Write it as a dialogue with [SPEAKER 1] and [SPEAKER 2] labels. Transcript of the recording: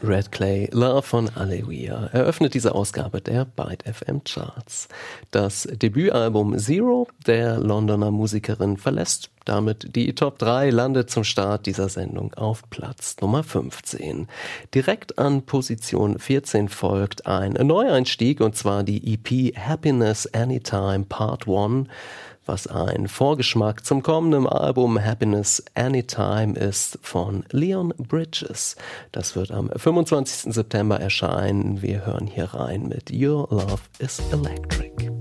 [SPEAKER 1] Red Clay, Love von Aleluia eröffnet diese Ausgabe der Byte FM Charts. Das Debütalbum Zero der Londoner Musikerin verlässt damit die Top 3, landet zum Start dieser Sendung auf Platz Nummer 15. Direkt an Position 14 folgt ein Neueinstieg, und zwar die EP Happiness Anytime Part 1, was ein Vorgeschmack zum kommenden Album Happiness Anytime ist von Leon Bridges. Das wird am 25. September erscheinen. Wir hören hier rein mit Your Love is Electric.